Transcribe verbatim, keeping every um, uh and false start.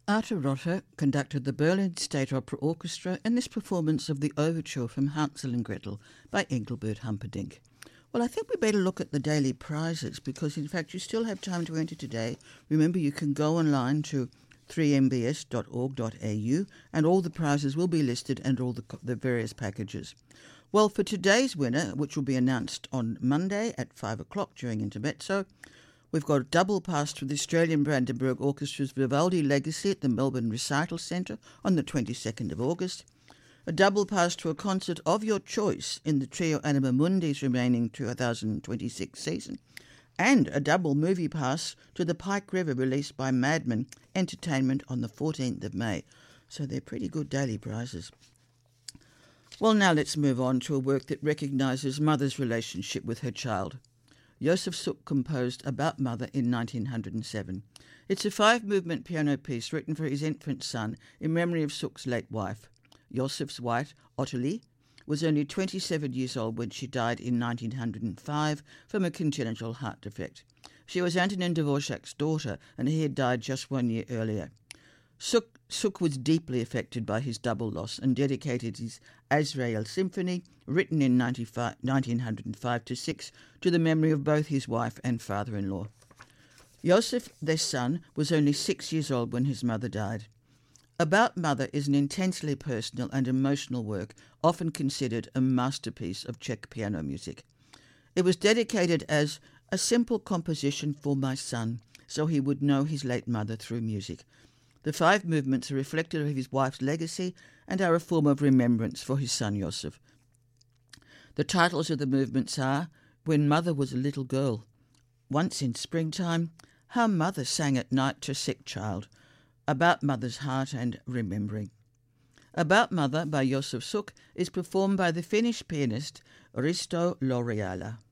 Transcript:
Artur Rotter conducted the Berlin State Opera Orchestra in this performance of the overture from Hansel and Gretel by Engelbert Humperdinck. Well, I think we better look at the daily prizes because, in fact, you still have time to enter today. Remember, you can go online to three m b s dot org dot a u and all the prizes will be listed and all the, the various packages. Well, for today's winner, which will be announced on Monday at five o'clock during Intermezzo, we've got a double pass to the Australian Brandenburg Orchestra's Vivaldi Legacy at the Melbourne Recital Centre on the twenty-second of August, a double pass to a concert of your choice in the Trio Anima Mundi's remaining two thousand twenty-six season, and a double movie pass to the Pike River released by Madman Entertainment on the fourteenth of May. So they're pretty good daily prizes. Well, now let's move on to a work that recognises mother's relationship with her child. Josef Suk composed About Mother in nineteen oh seven. It's a five-movement piano piece written for his infant son in memory of Suk's late wife. Josef's wife, Ottilie, was only twenty-seven years old when she died in nineteen oh five from a congenital heart defect. She was Antonin Dvorak's daughter, and he had died just one year earlier. Suk, Suk was deeply affected by his double loss and dedicated his Azrael Symphony, written in nineteen oh five to six, to the memory of both his wife and father-in-law. Josef, their son, was only six years old when his mother died. About Mother is an intensely personal and emotional work, often considered a masterpiece of Czech piano music. It was dedicated as a simple composition for my son, so he would know his late mother through music. The five movements are reflective of his wife's legacy and are a form of remembrance for his son Josef. The titles of the movements are When Mother Was a Little Girl, Once in Springtime, How Mother Sang at Night to Sick Child, About Mother's Heart and Remembering. About Mother by Josef Suk is performed by the Finnish pianist Risto Lauriala.